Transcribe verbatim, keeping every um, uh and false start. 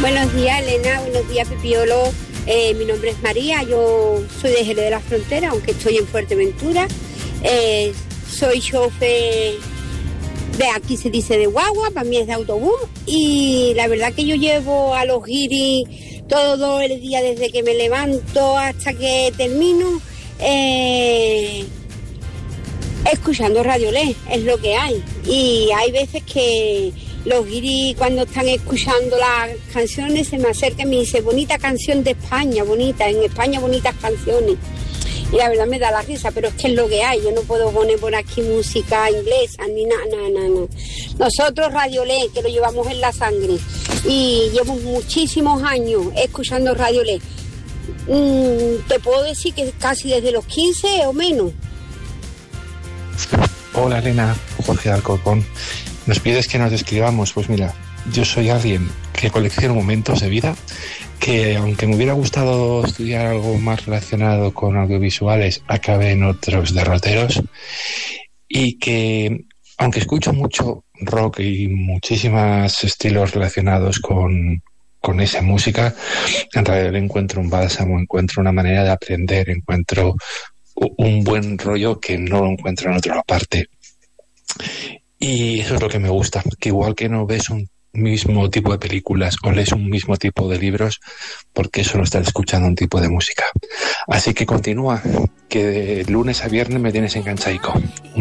Buenos días, Elena. Buenos días, Pipiolo. Eh, mi nombre es María. Yo soy de Jerez de la Frontera, aunque estoy en Fuerteventura. Eh, soy chofer de aquí, se dice de guagua, para mí es de autobús. Y la verdad que yo llevo a los guiris todo el día, desde que me levanto hasta que termino, eh, escuchando Radio Le, es lo que hay. Y hay veces que los guiris, cuando están escuchando las canciones, se me acercan y me dicen, bonita canción de España, bonita, en España bonitas canciones. Y la verdad me da la risa, pero es que es lo que hay. Yo no puedo poner por aquí música inglesa, ni nada, nada, nada. Na. Nosotros Radio Le, que lo llevamos en la sangre, y llevo muchísimos años escuchando Radio Le. Mm, te puedo decir que casi desde los quince o menos. Hola, Elena, Jorge de Alcorcón. ¿Nos pides que nos describamos? Pues mira, yo soy alguien que colecciono momentos de vida, que aunque me hubiera gustado estudiar algo más relacionado con audiovisuales, acabé en otros derroteros, y que aunque escucho mucho rock y muchísimos estilos relacionados con, con esa música, en realidad encuentro un bálsamo, encuentro una manera de aprender, encuentro un buen rollo que no lo encuentro en otra parte. Y eso es lo que me gusta, que igual que no ves un mismo tipo de películas o lees un mismo tipo de libros, porque solo estás escuchando un tipo de música. Así que continúa, que de lunes a viernes me tienes enganchaico.